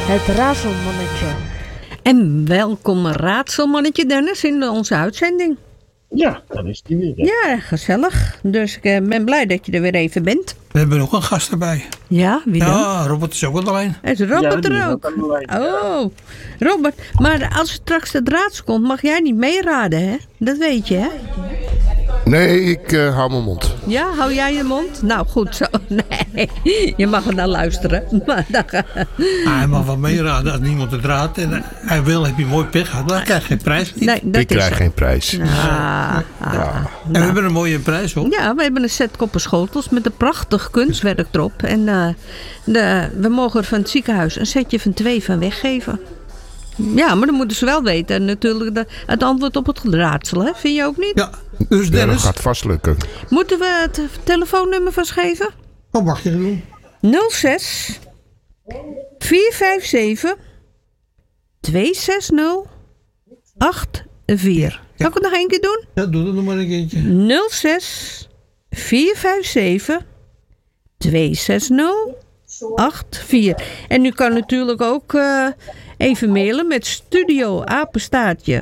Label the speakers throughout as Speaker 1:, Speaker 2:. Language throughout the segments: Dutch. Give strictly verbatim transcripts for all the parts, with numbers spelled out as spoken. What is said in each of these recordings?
Speaker 1: Het Raadselmannetje.
Speaker 2: En welkom Raadselmannetje Dennis in onze uitzending.
Speaker 3: Ja, dat is die weer. Hè?
Speaker 2: Ja, gezellig. Dus ik uh, ben blij dat je er weer even bent.
Speaker 4: We hebben ook een gast erbij.
Speaker 2: Ja, wie dan?
Speaker 4: Ja, Robert is ook aan de lijn.
Speaker 2: Is Robert
Speaker 3: Ja,
Speaker 2: er ook?
Speaker 3: aan de lijn, ja.
Speaker 2: Oh, Robert. Maar als straks het raadsel komt, mag jij niet meeraden, hè? Dat weet je, hè?
Speaker 5: Nee, ik uh, hou mijn mond.
Speaker 2: Ja, hou jij je mond? Nou, goed zo. Nee, je mag er naar luisteren. Maar dan ga...
Speaker 4: ah, hij mag wel meeraden als niemand het raadt. En hij wil, heb je mooi pech gehad. Maar hij krijgt geen prijs.
Speaker 2: Nee, dat
Speaker 5: ik
Speaker 2: is
Speaker 5: krijg
Speaker 2: het.
Speaker 5: geen prijs.
Speaker 2: Ah, ah,
Speaker 5: Ja.
Speaker 4: En we
Speaker 2: nou.
Speaker 4: hebben een mooie prijs, hoor.
Speaker 2: Ja, we hebben een set koppen schotels met een prachtig kunstwerk erop. En uh, de, we mogen er van het ziekenhuis een setje van twee van weggeven. Ja, maar dan moeten ze wel weten. En natuurlijk de, het antwoord op het raadsel, hè? Vind je ook niet?
Speaker 4: Ja, dus
Speaker 5: Ja, dat
Speaker 4: Dennis,
Speaker 5: gaat vast lukken.
Speaker 2: Moeten we het telefoonnummer vastgeven?
Speaker 4: wat mag je doen?
Speaker 2: nul zes vier vijf zeven twee zes nul acht vier. Zal ik het nog één keer doen?
Speaker 4: Ja, doe dat nog maar een keertje.
Speaker 2: nul zes vier vijf zeven twee zes nul acht vier. En u kan natuurlijk ook uh, even mailen met studio apenstaartje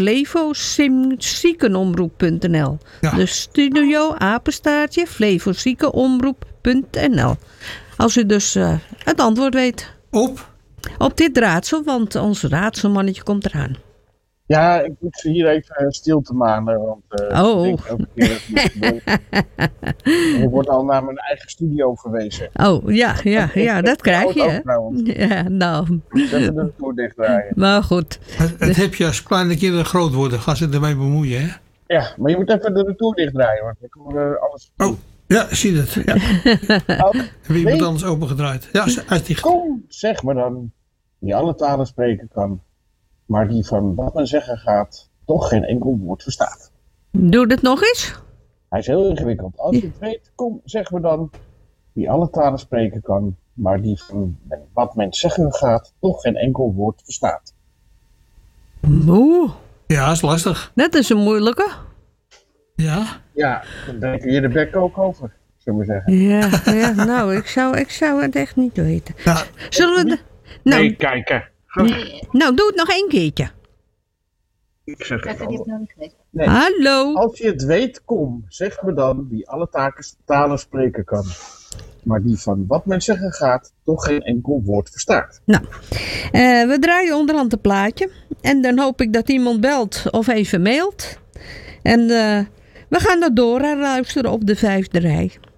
Speaker 2: flevoziekenomroep punt n l.
Speaker 4: Ja.
Speaker 2: Dus studio apenstaartje flevoziekenomroep punt n l. Als u dus uh, het antwoord weet
Speaker 4: Op.
Speaker 2: op dit raadsel, want ons raadselmannetje komt eraan.
Speaker 3: Ja, ik moet ze hier even stil te manen, want uh,
Speaker 2: Oh.
Speaker 3: ik denk elke keer dat het moet gebeuren. Ik word al naar mijn eigen studio verwezen.
Speaker 2: Oh, ja, ja, ja, dat krijg je, hè?
Speaker 3: Ook trouwens.
Speaker 2: Ja, nou,
Speaker 3: Zetten de toer dichtdraaien.
Speaker 2: maar goed.
Speaker 4: Het, het heb je als kleine kinderen groot worden. Ga ze ermee bemoeien, hè?
Speaker 3: Ja, maar je moet even de retour dichtdraaien, want ik hoor uh, alles.
Speaker 4: Oh, ja, zie dat. Ja.
Speaker 3: Oh,
Speaker 4: Heb je
Speaker 3: nee.
Speaker 4: iemand anders opengedraaid? Ja, als die...
Speaker 3: Kom, zeg maar dan, die alle talen spreken kan, maar die van wat men zeggen gaat, toch geen enkel woord verstaat.
Speaker 2: Doe het nog eens.
Speaker 3: Hij is heel ingewikkeld. Als je het weet, kom, zeg maar dan, die alle talen spreken kan, maar die van wat men zeggen gaat, toch geen enkel woord verstaat.
Speaker 2: Oeh,
Speaker 4: Ja, is lastig.
Speaker 2: dat is een moeilijke.
Speaker 4: Ja.
Speaker 3: Ja, dan denk je de bek ook over, zullen we zeggen.
Speaker 2: Ja, ja nou, ik zou, ik zou het echt niet weten.
Speaker 4: Nou,
Speaker 2: Zullen we... De, nou,
Speaker 3: Nee, kijken.
Speaker 2: nou, doe het nog één keertje.
Speaker 3: Ik zeg het al. Nee.
Speaker 2: Hallo.
Speaker 3: Als je het weet, kom, zeg me dan, die alle taken, talen spreken kan, maar die van wat men zeggen gaat, toch geen enkel woord verstaat.
Speaker 2: Nou, uh, we draaien onderhand een plaatje. En dan hoop ik dat iemand belt of even mailt. En uh, we gaan dat door luisteren op de vijfde rij.